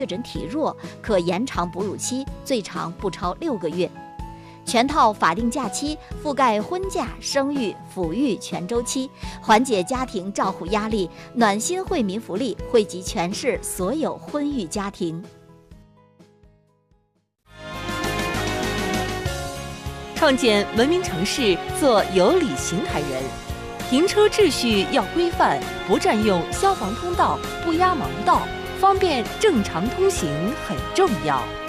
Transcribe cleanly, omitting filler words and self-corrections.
确诊体弱，可延长哺乳期，最长不超6个月。全套法定假期覆盖婚假、生育、抚育全周期，缓解家庭照护压力，暖心惠民福利惠及全市所有婚育家庭。 创建文明城市，做有礼行台人。停车秩序要规范，不占用消防通道，不压盲道，方便正常通行很重要。